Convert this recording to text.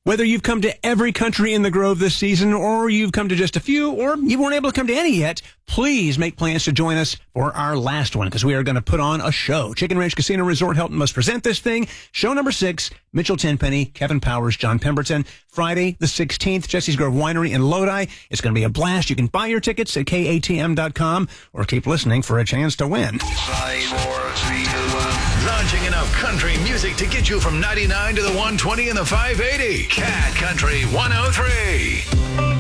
Whether you've come to every country in the Grove this season, or you've come to just a few, or you weren't able to come to any yet, please make plans to join us for our last one, because we are going to put on a show. Chicken Ranch Casino Resort Hilton must present this thing. Show number 6, Mitchell Tenpenny, Kevin Powers, John Pemberton. Friday the 16th, Jesse's Grove Winery in Lodi. It's going to be a blast. You can buy your tickets at katm.com or keep listening for a chance to win. 5, 4, 3, 2, 1. Launching enough country music to get you from 99 to the 120 and the 580. Cat Country 103.